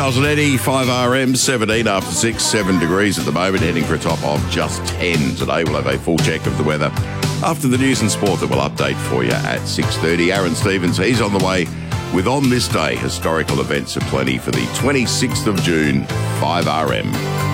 Charles and Eddie, 5RM, 17 after 6, 7 degrees at the moment, heading for a top of just 10 today. We'll have a full check of the weather after the news and sport that we'll update for you at 6:30. Aaron Stevens, he's on the way with On This Day, historical events aplenty for the 26th of June, 5RM.